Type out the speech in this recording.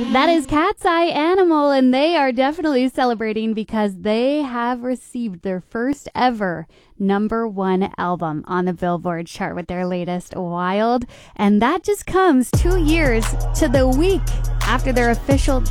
That is Cat's Eye Animal, and they are definitely celebrating because they have received their first ever #1 album on the Billboard chart with their latest Wild. And that just comes 2 years to the week after their official